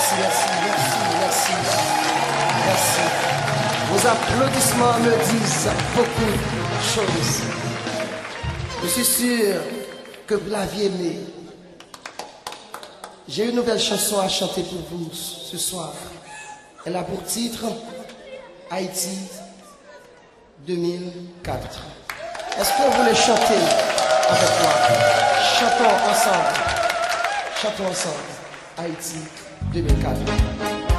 merci. Merci. Vos applaudissements me disent beaucoup de choses. Je suis sûr que vous l'aviez aimé. J'ai une nouvelle chanson à chanter pour vous ce soir. Elle a pour titre Haïti 2004. Est-ce que vous voulez chanter avec moi? Chantons ensemble. Chantons ensemble. Haïti 2004.